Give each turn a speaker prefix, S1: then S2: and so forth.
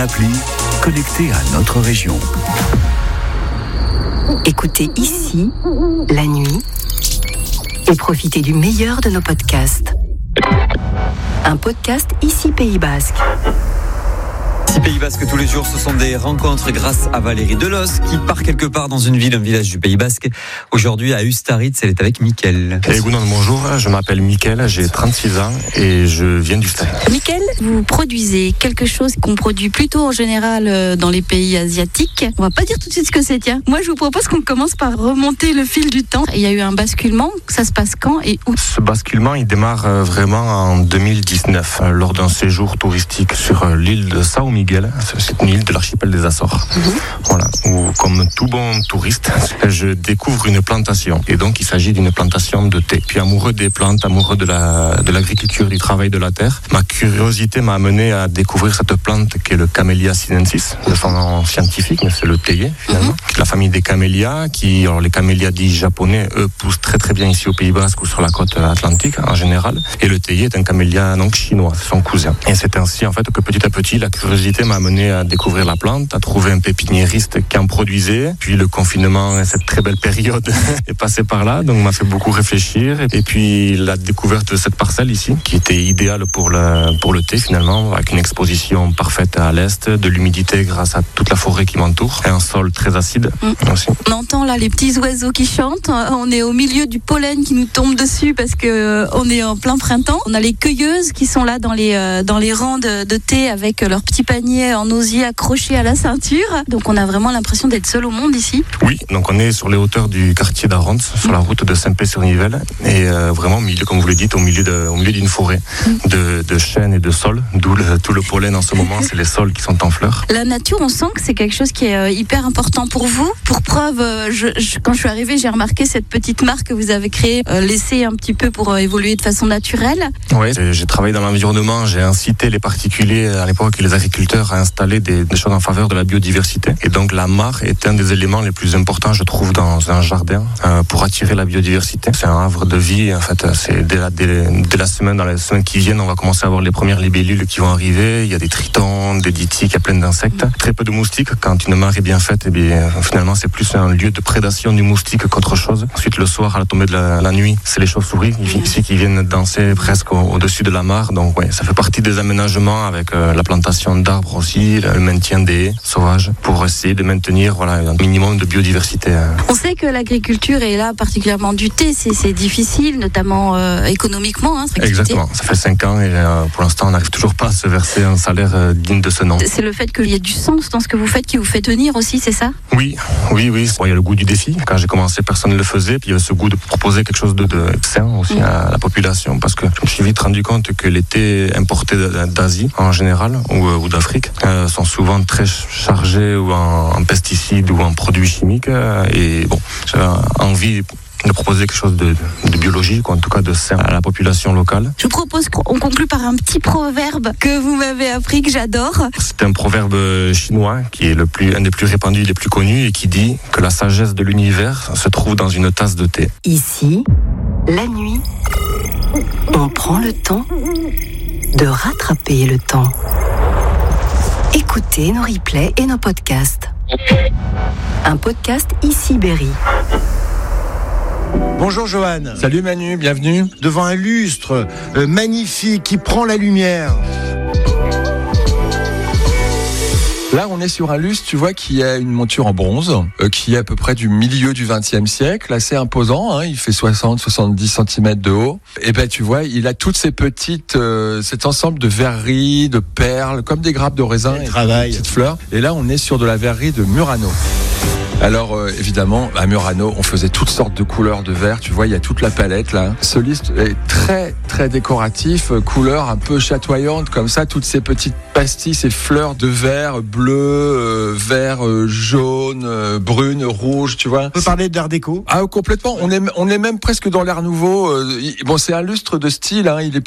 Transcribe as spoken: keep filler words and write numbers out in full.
S1: appli, connecté à notre région.
S2: Écoutez ici, la nuit, et profitez du meilleur de nos podcasts. Un podcast ici Pays Basque.
S3: Ici Pays Basque, tous les jours, ce sont des rencontres grâce à Valérie Delos qui part quelque part dans une ville, un village du Pays Basque. Aujourd'hui à Ustaritz, elle est avec Mickaël.
S4: Hey, bonjour, je m'appelle Mickaël, j'ai trente-six ans et je viens d'Ustaritz.
S5: Mickaël, vous produisez quelque chose qu'on produit plutôt en général dans les pays asiatiques. On va pas dire tout de suite ce que c'est, tiens. Moi, je vous propose qu'on commence par remonter le fil du temps. Il y a eu un basculement, ça se passe quand et où?
S4: Ce basculement, il démarre vraiment en deux mille dix-neuf, lors d'un séjour touristique sur l'île de São Miguel. C'est une île de l'archipel des Açores. Mmh. Voilà, où, comme tout bon touriste, je découvre une plantation. Et donc, il s'agit d'une plantation de thé. Puis, amoureux des plantes, amoureux de la, de l'agriculture, du travail de la terre, ma curiosité m'a amené à découvrir cette plante qui est le Camellia sinensis, de son nom scientifique, mais c'est le théier, finalement. Mmh. La famille des camélias, qui, alors les camélias dits japonais, eux, poussent très très bien ici au Pays Basque ou sur la côte atlantique, en général. Et le théier est un camélia, donc, chinois, c'est son cousin. Et c'est ainsi, en fait, que petit à petit, la curiosité m'a amené à découvrir la plante, à trouver un pépiniériste qui en produisait. Puis le confinement, cette très belle période est passée par là, donc m'a fait beaucoup réfléchir. Et puis la découverte de cette parcelle ici, qui était idéale pour le, pour le thé finalement, avec une exposition parfaite à l'est, de l'humidité grâce à toute la forêt qui m'entoure, et un sol très acide mmh. aussi.
S5: On entend là les petits oiseaux qui chantent, on est au milieu du pollen qui nous tombe dessus parce que on est en plein printemps. On a les cueilleuses qui sont là dans les, dans les rangs de, de thé avec leurs petits paniers en osier accroché à la ceinture. Donc on a vraiment l'impression d'être seul au monde ici.
S4: Oui, donc on est sur les hauteurs du quartier d'Arons, sur la route de Saint-Pé-sur-Nivelle, et euh, vraiment au milieu, comme vous le dites, au milieu, de, au milieu d'une forêt mm. de, de chênes et de saules, d'où le, tout le pollen en ce moment, c'est les saules qui sont en fleurs.
S5: La nature, on sent que c'est quelque chose qui est euh, hyper important pour vous. Pour preuve, euh, je, je, quand je suis arrivée, j'ai remarqué cette petite marque que vous avez créée, euh, laissée un petit peu pour euh, évoluer de façon naturelle.
S4: Oui, j'ai, j'ai travaillé dans l'environnement, j'ai incité les particuliers à l'époque et les agriculteurs à installer des, des choses en faveur de la biodiversité. Et donc la mare est un des éléments les plus importants, je trouve, dans un jardin euh, pour attirer la biodiversité. C'est un havre de vie. En fait, c'est dès la, dès, dès la semaine, dans les semaines qui viennent, on va commencer à avoir les premières libellules qui vont arriver. Il y a des tritons, des dytiques, il y a plein d'insectes. Mmh. Très peu de moustiques. Quand une mare est bien faite, eh bien, finalement, c'est plus un lieu de prédation du moustique qu'autre chose. Ensuite, le soir, à la tombée de la, la nuit, c'est les chauves-souris mmh. ici qui viennent danser presque au, au-dessus de la mare. Donc, ouais, ça fait partie des aménagements avec euh, la plantation d'arbres aussi, le maintien des haies sauvages pour essayer de maintenir voilà, un minimum de biodiversité.
S5: On sait que l'agriculture est là, particulièrement du thé, c'est, c'est difficile, notamment euh, économiquement. Hein,
S4: Exactement, ça fait cinq ans et euh, pour l'instant on n'arrive toujours pas à se verser un salaire euh, digne de ce nom.
S5: C'est le fait qu'il y ait du sens dans ce que vous faites qui vous fait tenir aussi, c'est ça?
S4: Oui, oui, oui. Bon, il y a le goût du défi. Quand j'ai commencé, personne ne le faisait. Puis il y avait ce goût de proposer quelque chose de, de sain aussi mmh. à la population, parce que je me suis vite rendu compte que les thés importés d'Asie en général ou, ou d'Afrique euh, sont souvent très chargés ou en, en pesticides ou en produits chimiques. Et bon, j'avais envie de proposer quelque chose de, de biologique, ou en tout cas de sain à la population locale.
S5: Je vous propose qu'on conclue par un petit proverbe que vous m'avez appris, que j'adore.
S4: C'est un proverbe chinois qui est le plus, un des plus répandus, les plus connus, et qui dit que la sagesse de l'univers se trouve dans une tasse de thé.
S2: Ici, la nuit, on prend le temps de rattraper le temps. Écoutez nos replays et nos podcasts. Un podcast ici Berry.
S6: Bonjour Johan.
S7: Salut Manu, bienvenue.
S6: Devant un lustre euh, magnifique qui prend la lumière.
S7: Là, on est sur un lustre, tu vois, qui a une monture en bronze, euh, qui est à peu près du milieu du vingtième siècle, assez imposant, hein, il fait soixante à soixante-dix centimètres de haut. Et ben, tu vois, il a toutes ces petites, euh, cet ensemble de verreries, de perles, comme des grappes de raisin, et
S6: travail.
S7: Des petites fleurs. Et là, on est sur de la verrerie de Murano. Alors euh, évidemment, à Murano, on faisait toutes sortes de couleurs de verre. Tu vois, il y a toute la palette là. Ce liste est très très décoratif, euh, couleurs un peu chatoyantes comme ça. Toutes ces petites pastilles, ces fleurs de verre bleu, euh, vert, euh, jaune, euh, brune, rouge. Tu vois.
S6: On peut parler d'art déco.
S7: Ah complètement. On est on est même presque dans l'art nouveau. Euh, bon, c'est un lustre de style. Hein, il est